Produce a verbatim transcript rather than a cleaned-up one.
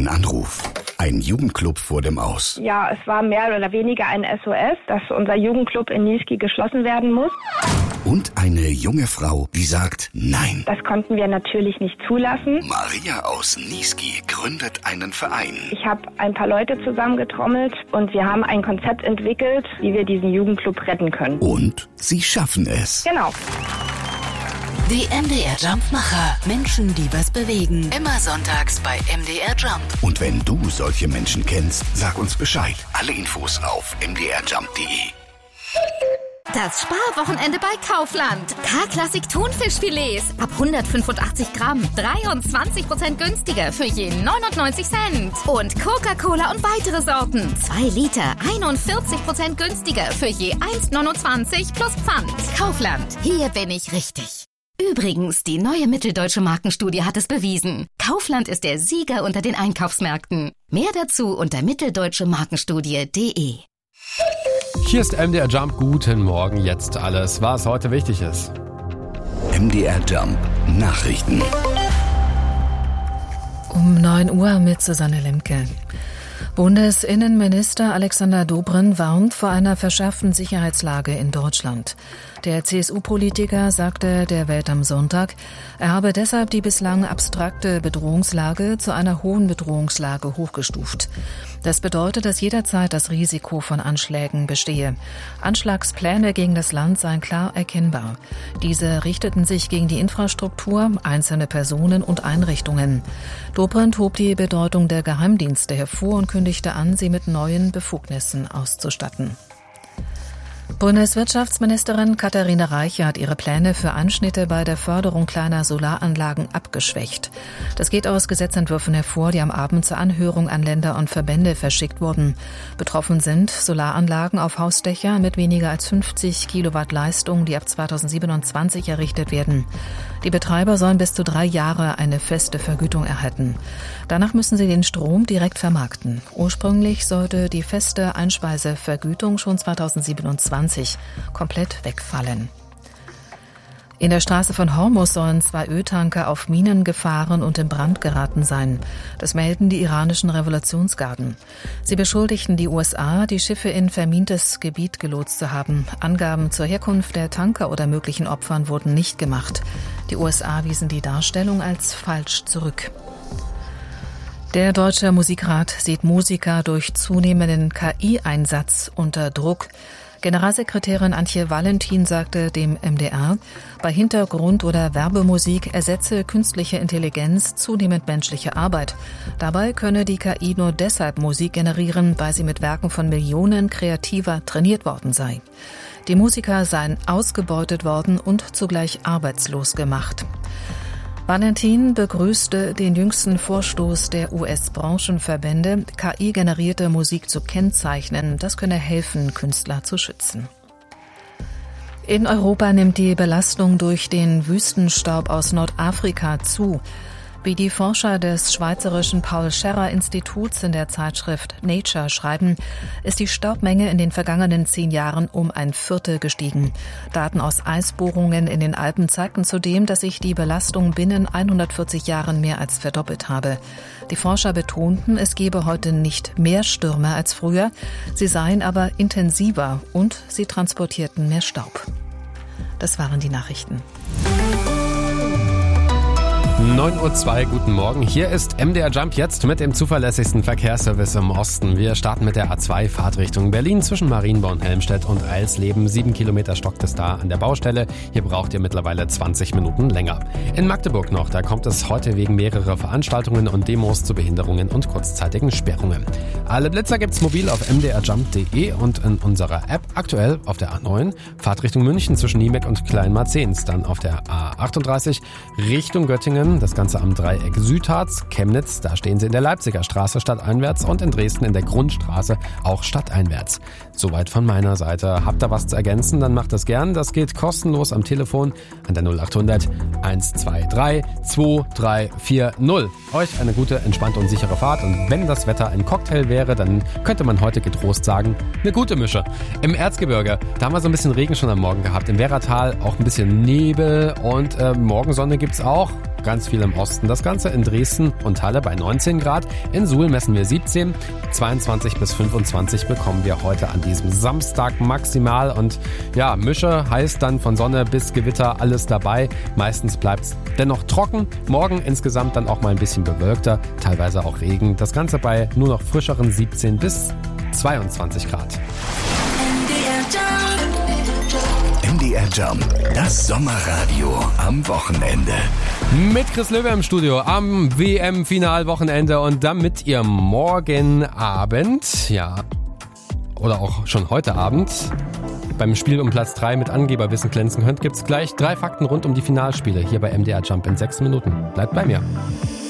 Ein Anruf. Ein Jugendclub vor dem Aus. Ja, es war mehr oder weniger ein S O S, dass unser Jugendclub in Niesky geschlossen werden muss. Und eine junge Frau, die sagt Nein. Das konnten wir natürlich nicht zulassen. Maria aus Niesky gründet einen Verein. Ich habe ein paar Leute zusammengetrommelt und wir haben ein Konzept entwickelt, wie wir diesen Jugendclub retten können. Und sie schaffen es. Genau. Die M D R Jump-Macher. Menschen, die was bewegen. Immer sonntags bei M D R Jump. Und wenn du solche Menschen kennst, sag uns Bescheid. Alle Infos auf m d r jump punkt d e. Das Sparwochenende bei Kaufland. K-Klassik Thunfischfilets ab hundertfünfundachtzig Gramm. dreiundzwanzig Prozent günstiger für je neunundneunzig Cent. Und Coca-Cola und weitere Sorten. zwei Liter, einundvierzig Prozent günstiger für je eins neunundzwanzig plus Pfand. Kaufland. Hier bin ich richtig. Übrigens, die neue mitteldeutsche Markenstudie hat es bewiesen. Kaufland ist der Sieger unter den Einkaufsmärkten. Mehr dazu unter mitteldeutsche markenstudie punkt de. Hier ist M D R Jump. Guten Morgen, jetzt alles, was heute wichtig ist. M D R Jump Nachrichten. Um neun Uhr mit Susanne Lemke. Bundesinnenminister Alexander Dobrindt warnt vor einer verschärften Sicherheitslage in Deutschland. Der C S U-Politiker sagte der Welt am Sonntag, er habe deshalb die bislang abstrakte Bedrohungslage zu einer hohen Bedrohungslage hochgestuft. Das bedeutet, dass jederzeit das Risiko von Anschlägen bestehe. Anschlagspläne gegen das Land seien klar erkennbar. Diese richteten sich gegen die Infrastruktur, einzelne Personen und Einrichtungen. Dobrindt hob die Bedeutung der Geheimdienste hervor und kündigte an, sie mit neuen Befugnissen auszustatten. Bundeswirtschaftsministerin Katharina Reiche hat ihre Pläne für Anschnitte bei der Förderung kleiner Solaranlagen abgeschwächt. Das geht aus Gesetzentwürfen hervor, die am Abend zur Anhörung an Länder und Verbände verschickt wurden. Betroffen sind Solaranlagen auf Hausdächer mit weniger als fünfzig Kilowatt Leistung, die ab zweitausendsiebenundzwanzig errichtet werden. Die Betreiber sollen bis zu drei Jahre eine feste Vergütung erhalten. Danach müssen sie den Strom direkt vermarkten. Ursprünglich sollte die feste Einspeisevergütung schon zweitausendsiebenundzwanzig komplett wegfallen. In der Straße von Hormuz sollen zwei Öltanker auf Minen gefahren und in Brand geraten sein. Das melden die iranischen Revolutionsgarden. Sie beschuldigten die U S A, die Schiffe in vermintes Gebiet gelotst zu haben. Angaben zur Herkunft der Tanker oder möglichen Opfern wurden nicht gemacht. Die U S A wiesen die Darstellung als falsch zurück. Der Deutsche Musikrat sieht Musiker durch zunehmenden K I-Einsatz unter Druck. Generalsekretärin Antje Valentin sagte dem M D R, bei Hintergrund- oder Werbemusik ersetze künstliche Intelligenz zunehmend menschliche Arbeit. Dabei könne die K I nur deshalb Musik generieren, weil sie mit Werken von Millionen Kreativer trainiert worden sei. Die Musiker seien ausgebeutet worden und zugleich arbeitslos gemacht. Valentin begrüßte den jüngsten Vorstoß der U S-Branchenverbände, K I-generierte Musik zu kennzeichnen. Das könne helfen, Künstler zu schützen. In Europa nimmt die Belastung durch den Wüstenstaub aus Nordafrika zu. Wie die Forscher des schweizerischen Paul-Scherrer-Instituts in der Zeitschrift Nature schreiben, ist die Staubmenge in den vergangenen zehn Jahren um ein Viertel gestiegen. Daten aus Eisbohrungen in den Alpen zeigten zudem, dass sich die Belastung binnen hundertvierzig Jahren mehr als verdoppelt habe. Die Forscher betonten, es gebe heute nicht mehr Stürme als früher, sie seien aber intensiver und sie transportierten mehr Staub. Das waren die Nachrichten. neun Uhr zwei, guten Morgen. Hier ist M D R Jump jetzt mit dem zuverlässigsten Verkehrsservice im Osten. Wir starten mit der A zwei Fahrtrichtung Berlin zwischen Marienborn, Helmstedt und Eilsleben. Sieben Kilometer stockt es da an der Baustelle. Hier braucht ihr mittlerweile zwanzig Minuten länger. In Magdeburg noch, da kommt es heute wegen mehrerer Veranstaltungen und Demos zu Behinderungen und kurzzeitigen Sperrungen. Alle Blitzer gibt's mobil auf m d r jump punkt d e und in unserer App. Aktuell auf der A neun Fahrtrichtung München zwischen Niebeck und Kleinmarzens. Dann auf der A achtunddreißig Richtung Göttingen. Das Ganze am Dreieck Südharz, Chemnitz, da stehen sie in der Leipziger Straße stadteinwärts und in Dresden in der Grundstraße auch stadteinwärts. Soweit von meiner Seite. Habt ihr was zu ergänzen, dann macht das gern. Das geht kostenlos am Telefon an der null acht hundert eins zwei drei zwei drei vier null. Euch eine gute, entspannte und sichere Fahrt. Und wenn das Wetter ein Cocktail wäre, dann könnte man heute getrost sagen, eine gute Mische. Im Erzgebirge, da haben wir so ein bisschen Regen schon am Morgen gehabt. Im Werratal auch ein bisschen Nebel und äh, Morgensonne gibt's auch. ganz viel im Osten. Das Ganze in Dresden und Halle bei neunzehn Grad. In Suhl messen wir siebzehn. zweiundzwanzig bis fünfundzwanzig bekommen wir heute an diesem Samstag maximal. Und ja, Mische heißt dann von Sonne bis Gewitter alles dabei. Meistens bleibt es dennoch trocken. Morgen insgesamt dann auch mal ein bisschen bewölkter, teilweise auch Regen. Das Ganze bei nur noch frischeren siebzehn bis zweiundzwanzig Grad. M D R Jump, das Sommerradio am Wochenende. Mit Chris Löwe im Studio am W M-Finalwochenende und damit ihr morgen Abend, ja, oder auch schon heute Abend, beim Spiel um Platz drei mit Angeberwissen glänzen könnt, gibt's gleich drei Fakten rund um die Finalspiele hier bei M D R Jump in sechs Minuten. Bleibt bei mir.